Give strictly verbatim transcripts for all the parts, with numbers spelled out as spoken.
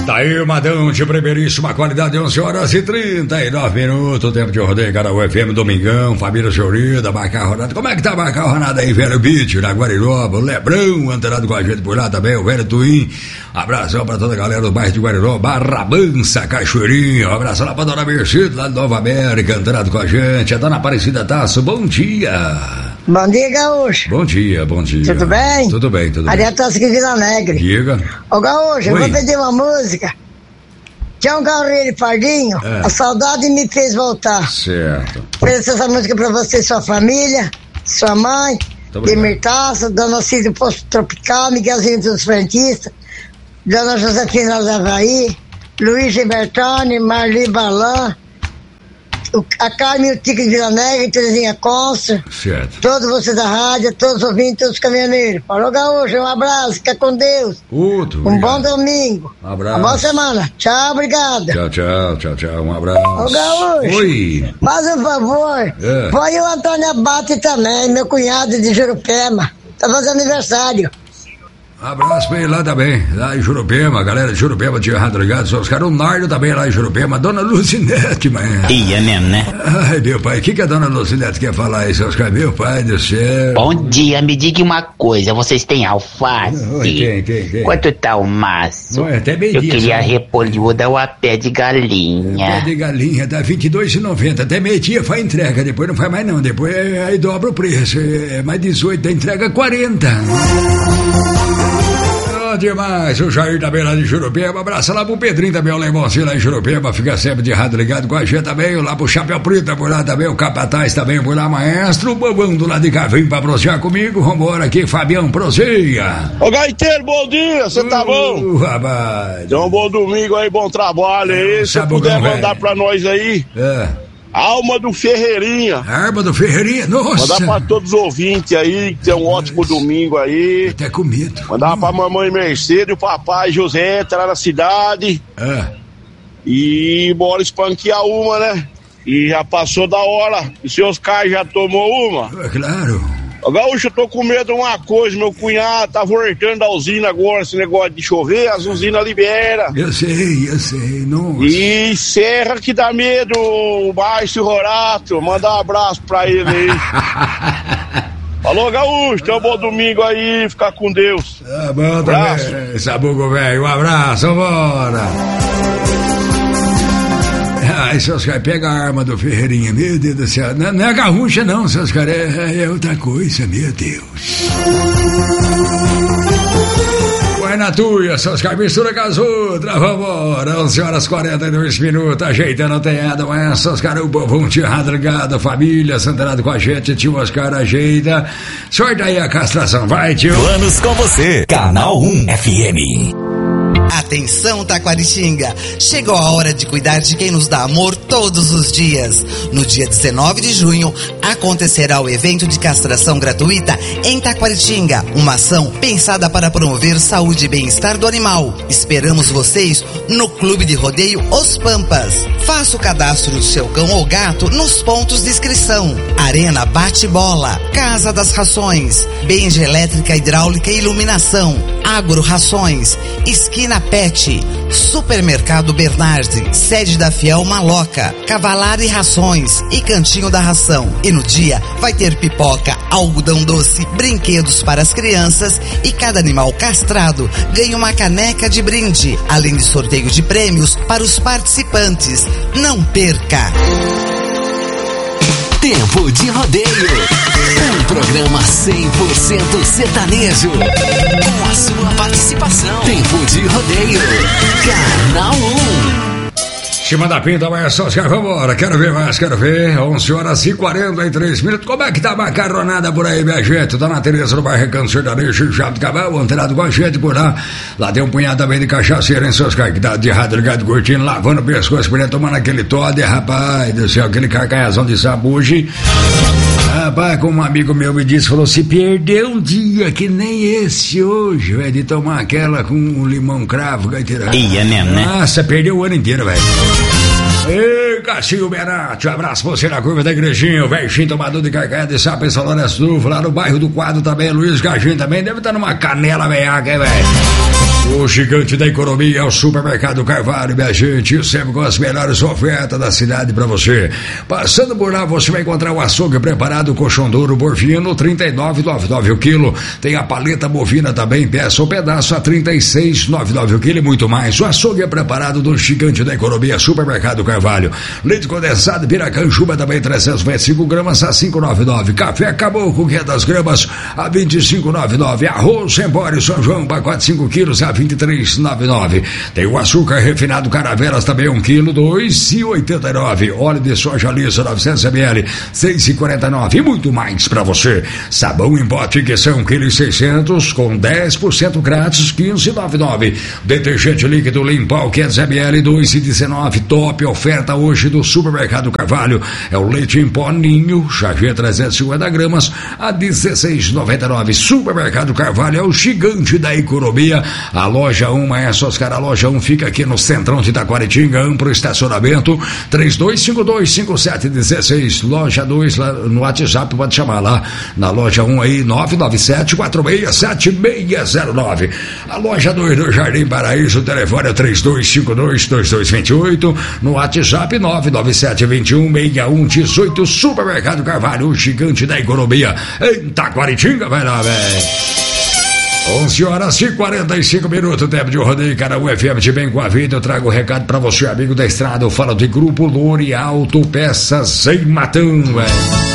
Daí, Madão, de primeiríssima qualidade, onze horas e trinta e nove minutos, tempo de rodeio, Canal F M, Domingão, família Chorida, Macarronada. Como é que tá a Macarronada aí, velho Beach, na Guariroba, o Lebrão, antenado com a gente por lá também, o velho Twin. Abração pra toda a galera do bairro de Guariroba, Barra Mansa, Cachoeirinha. Um abraço lá pra Dona Mercedes, lá de Nova América, antenado com a gente. A Dona Aparecida Tasso, bom dia. Bom dia, Gaúcho. Bom dia, bom dia. Tudo bem? Tudo bem, tudo bem. Ariel Tasso aqui, Vila Alegre. Diga. Ô, Gaúcho, eu Oi. vou pedir uma música. Tinha um Gaúcho Pardinho, É. A Saudade Me Fez Voltar. Certo. Ofereço essa música pra você e sua família, sua mãe, Demir Tasso, Dona Cida do Posto Tropical, Miguelzinho dos Frentistas, Dona Josefina da Havaí, Luiz Bertone, Marli Balan, o, a Carmen e o Tique de Vila Negra, Terezinha Consta, Certo. todos vocês da rádio, todos os ouvintes, todos os caminhoneiros. Falou, Gaúcho, um abraço, fica com Deus. Outro. Um obrigado. bom domingo. Um abraço. Uma boa semana. Tchau, obrigada. Tchau, tchau, tchau, tchau. Um abraço. Ô, Gaúcho. Oi. Faz um favor. É. Põe o Antônio Abate também, meu cunhado de Jurupema. Tá fazendo aniversário. Um abraço pra ele lá também, lá em Jurupema, galera de Jurupema, tinha rádio ligado, só os caras, o Nardo também lá em Jurupema, Dona Lucinete, mãe. E é mesmo, né? Ai, meu pai, o que que a Dona Lucinete quer falar aí, seus caras? Meu pai do céu. Bom dia, me diga uma coisa, vocês têm alface? Oi, tem, tem, tem. Quanto tá o maço? Oi, até Eu meio-dia. queria só. repolhuda ou a pé de Pé galinha. de galinha, dá vinte e dois reais e noventa centavos, até meio-dia faz entrega, depois não faz mais não, depois é- aí dobra o preço, é mais dezoito, da entrega quarenta. Bom demais, o Jair também lá de Jurupema, abraça lá pro Pedrinho também, o Lemoncinho lá em Jurupema, fica sempre de rádio ligado com a gente também, lá pro Chapéu Preto por lá também, o Capataz também por lá, maestro, o Bobão do lado de cá, vem pra prosear comigo, vambora aqui, Fabião, proseia. Ô Gaiteiro, bom dia, você tá bom? Uh, rapaz. Então, um bom domingo aí, bom trabalho aí. Se Sabogão, puder velho. mandar pra nós aí, É, Alma do Ferreirinha. arma do Ferreirinha, nossa. Mandar pra todos os ouvintes aí, que tem um ótimo domingo aí. Até com medo. Mandar pra mamãe Mercedes, o papai José, tá lá na cidade. É. E bora espanquear uma, né? E já passou da hora. E o seu Oscar já tomou uma? É claro. Ô Gaúcho, eu tô com medo de uma coisa, meu cunhado tá voltando da usina agora, esse negócio de chover, as usinas liberam. Eu sei, eu sei, nossa. E Serra que dá medo, o Márcio Rorato, manda um abraço pra ele aí. Alô, Gaúcho, tenha um bom domingo aí, ficar com Deus. Tá bom Abraço. também, Sabugo velho, um abraço, vambora. Ai, seus caras, pega a arma do Ferreirinha, meu Deus do céu. Não, não é garrucha não, seus caras, é, é outra coisa, meu Deus. Vai na tuia, seus caras, mistura com as outras, vambora. onze horas e quarenta e dois minutos, ajeitando a tenhada, mas seus caras, o povão tinha ligado, a família, santanado com a gente, tio Oscar ajeita. Sorte aí a castração, vai, tio. Planos com você. Canal um F M. Atenção, Taquaritinga! Chegou a hora de cuidar de quem nos dá amor todos os dias. No dia dezenove de junho, acontecerá o evento de castração gratuita em Taquaritinga, uma ação pensada para promover saúde e bem-estar do animal. Esperamos vocês no Clube de Rodeio Os Pampas. Faça o cadastro do seu cão ou gato nos pontos de inscrição. Arena Bate-Bola, Casa das Rações, Benja Elétrica, Hidráulica e Iluminação, Agro Rações, Esquina Pet, Supermercado Bernardi, sede da Fiel Maloca, Cavalar e Rações e Cantinho da Ração. E no dia vai ter pipoca, algodão doce, brinquedos para as crianças e cada animal castrado ganha uma caneca de brinde, além de sorteio de prêmios para os participantes. Não perca! Tempo de Rodeio. Um programa cem por cento sertanejo. Com a sua participação. Tempo de Rodeio. Canal um. Cima da pinta, mas só os caras, vambora, quero ver mais, quero ver, onze horas e quarenta e três minutos, como é que tá a macarronada por aí, minha gente? Dona Tereza do bairro Recanto Sertanejo, Chato de Cavalo, antenado com a gente por lá, lá tem um punhado também de cachaceira, hein, seus caras, que tá de rádio ligado, curtindo, lavando o pescoço, por dentro, tomando aquele tode, rapaz do céu, aquele carcanhazão de sabuge. Rapaz, como um amigo meu me disse, falou, se perdeu um dia que nem esse hoje, velho, de tomar aquela com um limão cravo, gaiteira. E é mesmo, né? Nossa, perdeu o ano inteiro, velho. Ei, Cassinho Benatti, um abraço pra você na curva da igrejinha, o velhinho tomador de carcaia de sapo em Salão da Estufa, lá no bairro do Quadro também, Luiz Gajinho também, deve estar numa canela veiaca, hein, velho. O gigante da economia é o Supermercado Carvalho, minha gente, sempre com as melhores ofertas da cidade para você. Passando por lá, você vai encontrar o açougue preparado, colchão duro bovino, trinta e nove reais e noventa e nove centavos o quilo. Tem a paleta bovina também, peça ou pedaço a trinta e seis reais e noventa e nove centavos o quilo e muito mais. O açougue é preparado do gigante da economia, Supermercado Carvalho. Leite condensado, Piracanjuba também, trezentos e vinte e cinco gramas a cinco reais e noventa e nove centavos. Café Caboclo, quinhentas gramas a vinte e cinco reais e noventa e nove centavos. Arroz Empório São João, pacote cinco quilos a vinte e três reais e noventa e nove centavos. Tem o açúcar refinado Caravelas também, um quilo, dois reais e oitenta e nove centavos. Óleo de soja lisa, novecentos mililitros, seis reais e quarenta e nove centavos. E muito mais pra você. Sabão em pote, que são um vírgula seis quilos, com dez por cento grátis, quinze reais e noventa e nove centavos. Detergente líquido Limpal, quinhentos mililitros, dois reais e dezenove centavos. Top oferta hoje do Supermercado Carvalho. É o leite em pó Ninho, Chagê trezentos e cinquenta gramas, a dezesseis reais e noventa e nove centavos. Supermercado Carvalho é o gigante da economia. A loja um, Maestro Oscar, a loja um fica aqui no centrão de Itaquaritinga, amplo estacionamento, três dois cinco dois, cinco sete um seis. Loja dois, lá no WhatsApp, pode chamar lá na loja um aí, nove nove sete, quatro seis sete seis zero nove. A loja dois do Jardim Paraíso, o telefone é três dois cinco dois, dois dois dois oito, no WhatsApp nove nove sete, vinte e um, sessenta e um dezoito. Supermercado Carvalho, o gigante da economia em Itaquaritinga, vai lá, velho. onze horas e quarenta e cinco minutos, tempo de rodeio, Canaú F M de Bem com a Vida. Eu trago um recado pra você, amigo da estrada. Eu falo de Grupo Lori Autopeças em Matão, velho.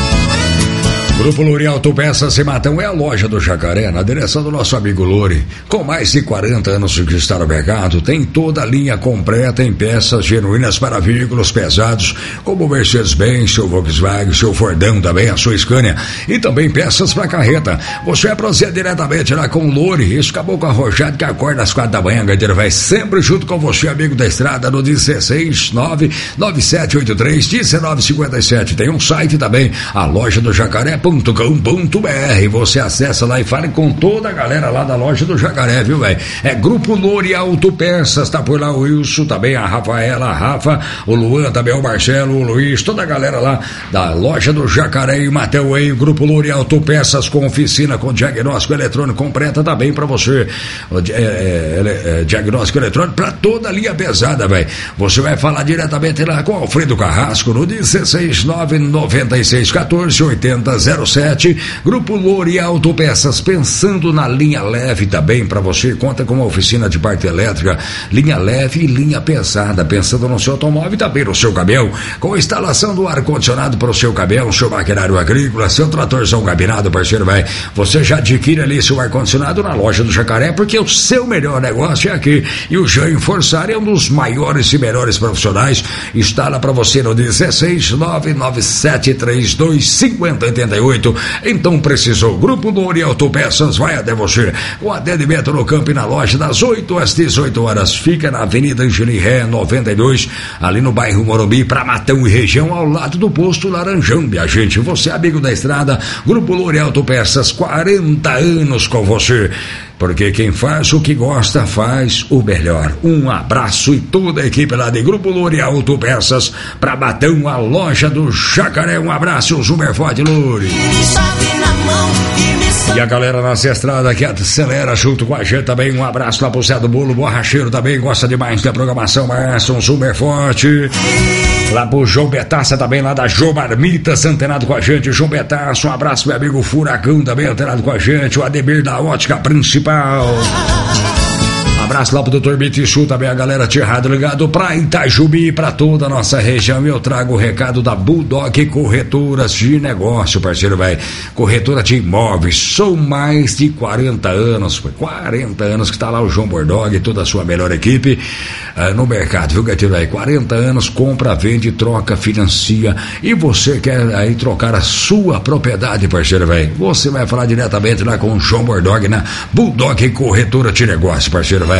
Grupo Lori Autopeças em Matão é a loja do Jacaré, na direção do nosso amigo Lori. Com mais de quarenta anos de estar no mercado, tem toda a linha completa em peças genuínas para veículos pesados, como o Mercedes-Benz, seu Volkswagen, seu Fordão também, a sua Scania, e também peças para carreta. Você vai proceder diretamente lá com o Lori. Isso acabou com a Arrojado, que acorda às quatro da manhã, Gadeira vai sempre junto com você, amigo da estrada, no dezesseis nove nove sete oito três um nove cinco sete. Tem um site também, a loja do Jacaré ponto com ponto b r. Você acessa lá e fale com toda a galera lá da loja do Jacaré, viu, velho? É Grupo Lori Autopeças, tá por lá o Wilson, também a Rafaela, a Rafa, o Luan, também o Marcelo, o Luiz, toda a galera lá da loja do Jacaré e Mateu aí, Grupo Lori Autopeças com oficina, com diagnóstico eletrônico completa também pra você. É, é, é, diagnóstico eletrônico pra toda a linha pesada, velho. Você vai falar diretamente lá com Alfredo Carrasco no dezesseis nove nove seis um quatro oito zero zero sete. Grupo Lori Autopeças, pensando na linha leve também para você, conta com uma oficina de parte elétrica, linha leve e linha pesada, pensando no seu automóvel e também no seu caminhão, com instalação do ar-condicionado para o seu caminhão, seu maquinário agrícola, seu tratorzão gabinado, parceiro, vai. Você já adquire ali seu ar-condicionado na loja do Jacaré, porque o seu melhor negócio é aqui. E o Jean Forçar é um dos maiores e melhores profissionais, instala para você no dezesseis nove nove sete três dois cinco zero oito oito. Então precisou, Grupo Lori Autopeças vai até você. O atendimento no campo e na loja das oito às dezoito horas. Fica na Avenida Angeli Ré noventa e dois, ali no bairro Morumbi, para Matão e região, ao lado do posto Laranjão, minha gente. Você, amigo da estrada, Grupo Lori Autopeças, quarenta anos com você. Porque quem faz o que gosta faz o melhor. Um abraço e toda a equipe lá de Grupo Lori Autopeças para Matão, a loja do Jacaré. Um abraço, Super Forte Lori. E a galera nessa estrada que acelera junto com a gente também. Um abraço lá pro Zé do Bolo, borracheiro também, gosta demais da programação, mas um super forte. Lá pro João Betaça também, lá da João Marmitas, antenado com a gente. João Betaça, um abraço, meu amigo Furacão também, antenado com a gente. O Ademir da Ótica Principal. Abraço lá pro doutor Bitichu, também a galera Tirrado ligado pra Itajubi, pra toda a nossa região. E eu trago o recado da Bulldog Corretoras de Negócio, parceiro, velho. Corretora de imóveis, são mais de quarenta anos, foi quarenta anos que tá lá o João Bordog e toda a sua melhor equipe uh, no mercado, viu, gatinho, velho? quarenta anos, compra, vende, troca, financia. E você quer aí trocar a sua propriedade, parceiro, velho? Você vai falar diretamente lá com o João Bordog na Bulldog Corretora de Negócio, parceiro, velho.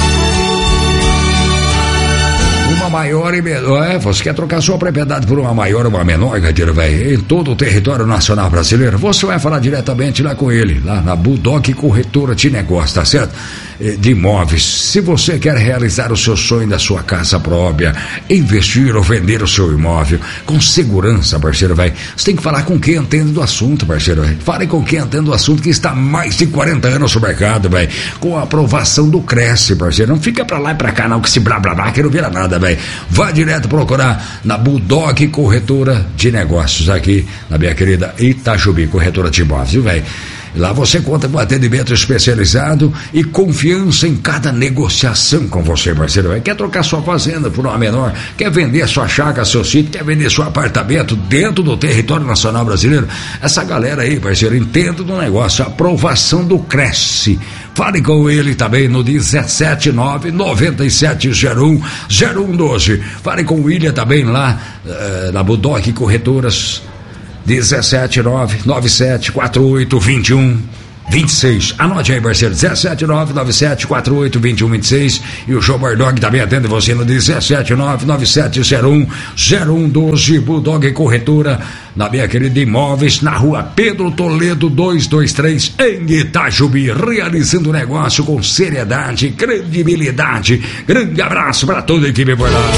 Uma maior e menor, é, você quer trocar sua propriedade por uma maior ou uma menor, gatilho, velho, em todo o território nacional brasileiro, você vai falar diretamente lá com ele, lá na Bulldog Corretora de Negócio, tá certo? de imóveis. Se você quer realizar o seu sonho da sua casa própria, investir ou vender o seu imóvel com segurança, parceiro, vai. Você tem que falar com quem entende do assunto, parceiro. Véio. Fale com quem entende do assunto, que está há mais de quarenta anos no mercado, velho. Com a aprovação do Cresce, parceiro. Não fica pra lá e pra cá, não, que se blá blá blá, que não vira nada, velho. Vá direto procurar na Bulldog Corretora de Negócios, aqui na minha querida Itajubi, corretora de imóveis, velho. Lá você conta com atendimento especializado e confiança em cada negociação com você, parceiro. Quer trocar sua fazenda por uma menor? Quer vender sua chácara, seu sítio? Quer vender seu apartamento dentro do território nacional brasileiro? Essa galera aí, parceiro, entende do negócio. Aprovação do Cresce. Fale com ele também no dezessete nove nove sete zero um zero um um doze. Fale com o William também lá uh, na Bulldog Corretoras. dezessete nove nove sete quatro oito dois um dois seis. Anote aí, parceiro. dezessete nove nove sete quatro oito dois um dois seis. E o João Bardog também atende você no dezessete nove nove sete zero um zero um um doze. Bulldog Corretora, na minha querida Imóveis, na rua Pedro Toledo duzentos e vinte e três, em Itajubi. Realizando o negócio com seriedade e credibilidade. Grande abraço para toda a equipe por lá.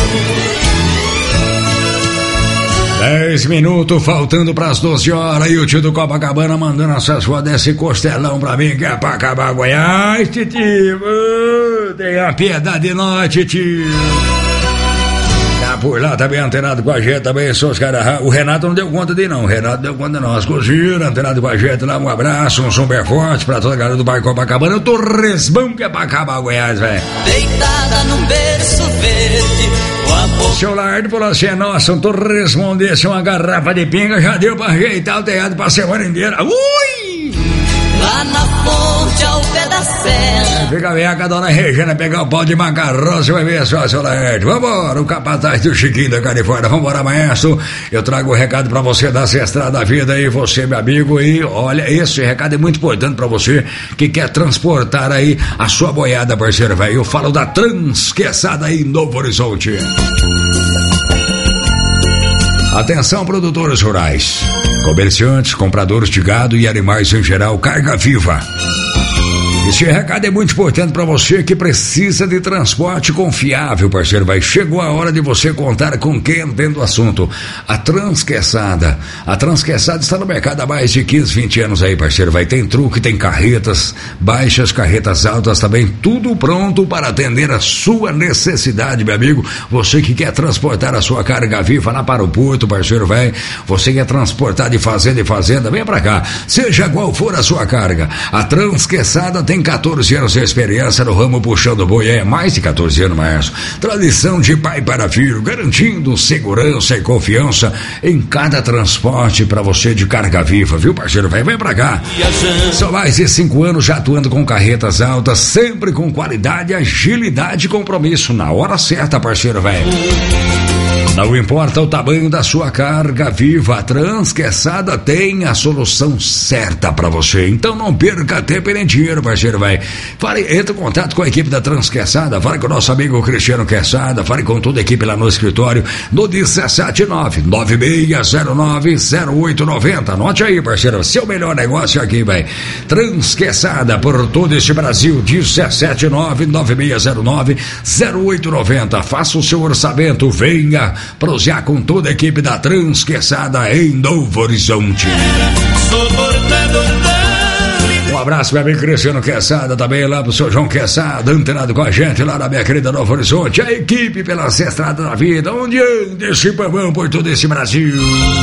Dez minutos faltando para as doze horas. E o tio do Copacabana mandando essas fotos desse costelão pra mim, que é pra acabar Goiás, titio. Uh, tenha piedade de nós, titio. Tá por lá também antenado com a gente também, são os caras. O Renato não deu conta de não. O Renato deu conta de não. As cozinhas, antenado com a gente lá. Um abraço, um super forte pra toda a galera do bairro Copacabana. Eu tô resbão que é pra acabar Goiás, velho. Deitada num berço verde. O seu Lardo falou assim: nossa, um torresmo desse, uma garrafa de pinga, já deu pra ajeitar o teatro pra semana inteira. Ui! Lá na fonte, ao pé da serra. Fica bem, a dona Regina pegar o pau de macarrão, você vai ver só, seu Lardo. Vambora, o capataz do Chiquinho da Califórnia. Vambora, maestro. Eu trago o um recado pra você da Estrada da Vida aí, você, meu amigo. E olha, esse recado é muito importante pra você que quer transportar aí a sua boiada, parceiro, velho. Eu falo da Transqueçada aí em Novo Horizonte. Atenção, produtores rurais, comerciantes, compradores de gado e animais em geral, carga viva. Esse recado é muito importante para você que precisa de transporte confiável, parceiro. Vai, chegou a hora de você contar com quem entende do assunto. A Transqueçada. A Transqueçada está no mercado há mais de quinze, vinte anos aí, parceiro. Vai, tem truque, tem carretas baixas, carretas altas também, tudo pronto para atender a sua necessidade, meu amigo. Você que quer transportar a sua carga viva lá para o porto, parceiro, vai. Você quer transportar de fazenda em fazenda, vem para cá. Seja qual for a sua carga, a Transqueçada tem catorze anos de experiência no ramo puxando boi, é mais de catorze anos, maestro. Tradição de pai para filho, garantindo segurança e confiança em cada transporte para você de carga viva, viu, parceiro? Vem, vem pra cá. São mais de cinco anos já atuando com carretas altas, sempre com qualidade, agilidade e compromisso. Na hora certa, parceiro, velho. Não importa o tamanho da sua carga viva, a Transqueçada tem a solução certa para você. Então não perca tempo e nem dinheiro, parceiro, vai. Fale, entre em contato com a equipe da Transqueçada, fale com o nosso amigo Cristiano Queçada, fale com toda a equipe lá no escritório, no dezessete nove nove seis zero nove zero oito nove zero. Anote aí, parceiro, seu melhor negócio aqui, vai. Transqueçada por todo este Brasil, dezessete nove nove seis zero nove zero oito nove zero. Faça o seu orçamento, venha prosear com toda a equipe da Transqueçada em Novo Horizonte. Um abraço, meu amigo Cristiano Queçada, também lá pro seu João Queçada, antenado com a gente lá na minha querida Novo Horizonte. A equipe pela Estrada da Vida, onde anda esse pavão por todo esse Brasil.